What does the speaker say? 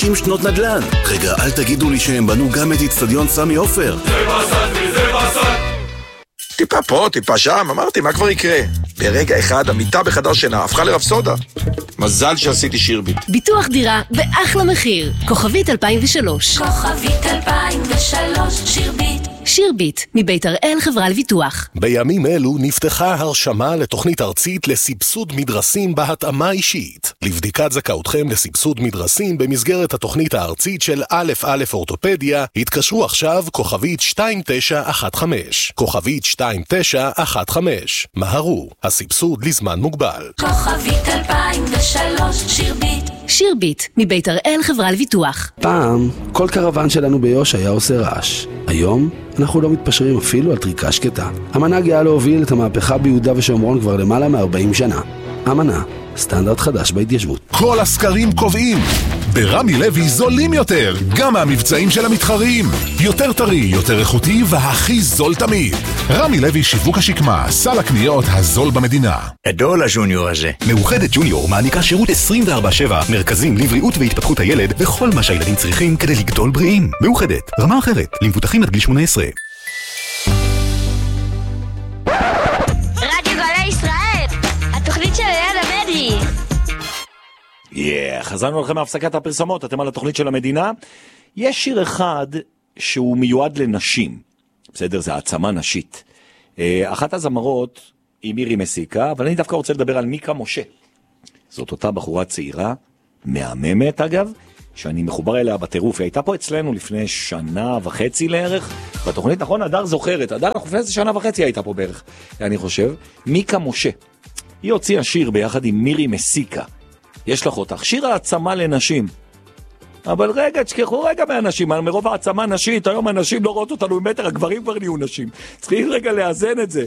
50 שנות נדל"ן. רגע, אל תגידו לי שהם בנו גם את אצטדיון סמי עופר. זה בסד. טיפה פה, טיפה שם, אמרתי, מה כבר יקרה? ברגע אחד, המיטה בחדר שינה הפכה לרפסודה. מזל שעשיתי שירביט. ביטוח דירה באחלה מחיר. כוכבית 2003. כוכבית 2003, שירביט. שירביט, מבית הראל חברה לביטוח. בימים אלו נפתחה הרשמה לתוכנית ארצית לסבסוד מדרסים בהתאמה אישית. לבדיקת זכאותכם לסבסוד מדרסים במסגרת התוכנית הארצית של א' אורתופדיה, התקשרו עכשיו כוכבית 2915. כוכבית 2915. מהרו, הסבסוד לזמן מוגבל. כוכבית 2003, שירביט. שירביט, מבית הראל חברה לביטוח. פעם, כל קרוון שלנו ביוש היה עושה רעש. היום, אנחנו לא מתפשרים אפילו על טריקה שקטה. אמנה גאה להוביל את המהפכה ביהודה ושומרון כבר למעלה מ-40 שנה. אמנה, סטנדרט חדש בהתיישבות. כל הסקרים קובעים. ברמי לוי זולים יותר, גם מהמבצעים של המתחרים. יותר טרי, יותר איכותי והכי זול תמיד. רמי לוי שיווק השקמה, סל הקניות הזול במדינה. גדול הג'וניור הזה. מאוחדת ג'וניור מעניקה שירות 24/7, מרכזים לבריאות והתפתחות הילד וכל מה שהילדים צריכים כדי לגדול בריאים. מאוחדת, רמה אחרת, למבוטחים עד גיל 18. רדיו גלי ישראל, התוכנית של ליד המדי. חזרנו לכם מהפסקת הפרסומות, אתם על התוכנית של המדינה. יש שיר אחד שהוא מיועד לנשים, בסדר, זה העצמה נשית. אחת הזמרות היא מירי מסיקה, אבל אני דווקא רוצה לדבר על מיקה משה. זאת אותה בחורה צעירה, מהממת אגב, שאני מחובר אליה בטירוף. היא הייתה פה אצלנו לפני 1.5 לערך, בתוכנית, נכון, אדר זוכרת, אדר לפני 1.5 הייתה פה בערך, אני חושב. מיקה משה, היא הוציאה שיר ביחד עם מירי מסיקה, יש לך אותך, שיר העצמה לנשים. אבל רגע, תשכחו רגע מהנשים, מרוב העצמה נשית, היום הנשים לא רואות אותנו במטר, הגברים כבר נהיו נשים. צריכים רגע לאזן את זה.